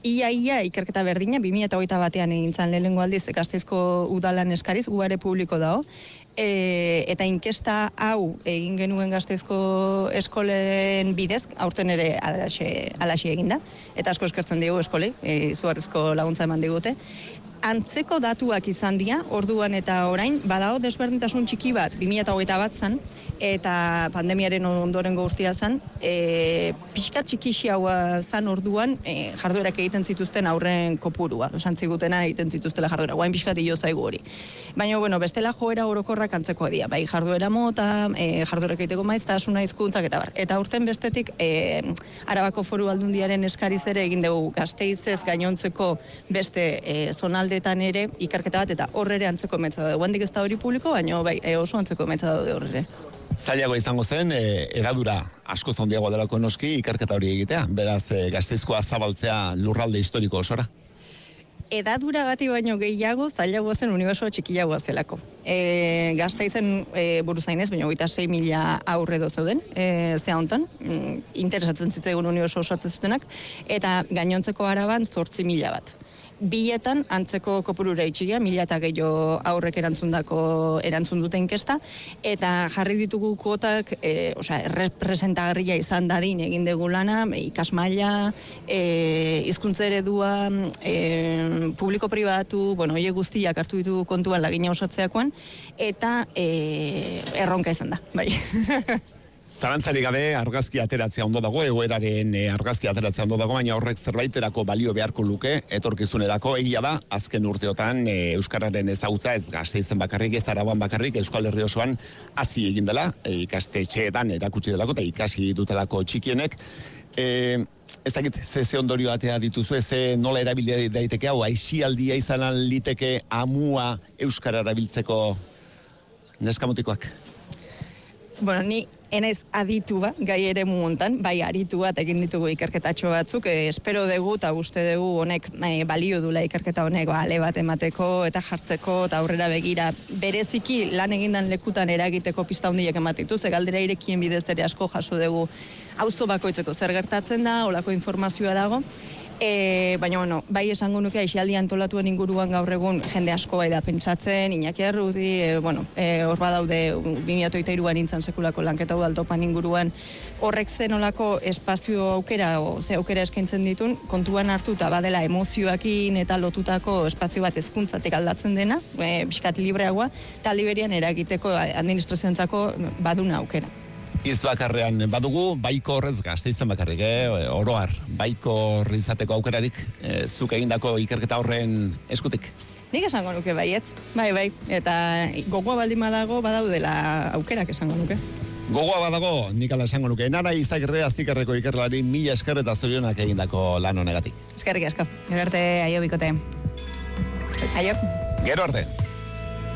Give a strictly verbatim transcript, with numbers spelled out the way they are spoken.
ia ia ikerketa berdina, bi mila hogeita batean egin zan lehenengo aldiz Gasteizko udalan eskariz, guare publiko dago. E, eta inkesta hau egin genuen Gasteizko eskolen bidez, aurten ere alaxe, alaxe eginda, eta asko eskertzen dugu eskolei, e, izugarrizko laguntza eman digute. Antzeko datuak izan dira, orduan eta orain, badago desberdintasun txiki bat, bi mila hogeita bat zan, eta pandemiaren ondorengo urtea zan, e, pixka txikixi haua zan orduan, e, jarduerak egiten zituzten aurren kopurua, esan zigutena egiten zituztela jarduera, guain pixka dio zaigu hori. Baina, bueno, bestela joera orokorrak antzeko dira, bai jarduera mota, e, jarduerak egiteko maiztasuna, hizkuntzak eta bar. Eta urten bestetik, e, Arabako Foru Aldundiaren eskariz ere egin dugu Gasteizez gainontzeko beste e, zonaldetan ere ikerketa bat, eta horre antzeko emetza daude. Guandik ez da hori publiko, baina bai, e, oso antzeko emetza daude horre. Zailago izango zen, e, edadura asko zondiagoa delako noski ikerketa hori egitea, beraz e, Gasteizkoa zabaltzea lurralde historiko osora. Edadura gati baino gehiago, zailagoa zen unibertsoa txikiagoa zelako. E, Gasteizen e, buruzainez, baina hogeita sei mila aurre do zeuden, e, zea hontan, mm, interesatzen zitzaigun unibertso osatzen zutenak, eta gainontzeko Araban zortzi mila bat. Biletan antzeko kopurura itxigia, mila eta gehiago aurrek erantzundako erantzun dute inkesta, eta jarri ditugu kuotak, e, osea, errepresentagarria izan dadin egin dugu lana, ikasmaila, e, hizkuntza eredua, e, publiko-pribatu, bueno, horiek guztiak hartu ditugu kontuan lagina osatzeakoan, eta e, erronka izan da, bai. Zalantzari gabe argazki ateratzea ondo dago, egoeraren e, argazki ateratzea ondo dago, baina horrek zerbaiterako balio beharko luke, etorkizunerako egia da, azken urteotan e, Euskararen ezagutza ez Gasteizen bakarrik, ez Araban bakarrik, Euskal Herri osoan hazi egin dela, e, ikastetxeetan erakutsi delako eta ikasi dutelako txikienek. E, ez dakit, ze ze ondorio atea dituzu, ze nola erabili daiteke hau, aisialdia izan liteke amua Euskara erabiltzeko neskamutikoak? Bueno, ni enez aditu ba, gai ere muuntan, bai aritu bat egin ditugu ikerketatxo batzuk, e, espero dugu eta uste dugu honek e, balio dula ikerketa honek ba, ale bat emateko eta jartzeko eta aurrera begira bereziki lan egindan lekutan eragiteko pista hundiek ematitu, ze galdera irekien bidez ere asko jaso dugu auzo bakoitzeko zer gertatzen da, holako informazioa dago. E, baina, bueno, bai esango nuke aisialdi antolatuen inguruan gaur egun jende asko bai da pentsatzen, Iñaki Arrudi, e, bueno, e, hor badaude bi mila hogeita hiruan nintzen sekulako lanketa udaltopan inguruan, horrek zen olako espazio aukera, o, ze aukera eskaintzen ditun, kontuan hartuta badela emozioakin eta lotutako espazio bat hezkuntzatik aldatzen dena, e, pixkat libreagoa, eta liberian eragiteko administrazioentzako baduna aukera. Iz bakarrean badugu, baikor ez Gasteizen bakarrik, eh? Oroar, baikor izateko aukerarik, eh, zuk egindako ikerketa horren eskutik? Nik esango nuke baietz, bai, bai, eta gogoa baldin badago baddaudela aukerak esango nuke. Gogoa badago, nik ala esango nuke. Nara Izagirre Aztikerreko ikerlari mila esker eta zorionak egindako lan honegatik. Eskerrik asko. Gero arte, aio bikote. Aio. Gero arte.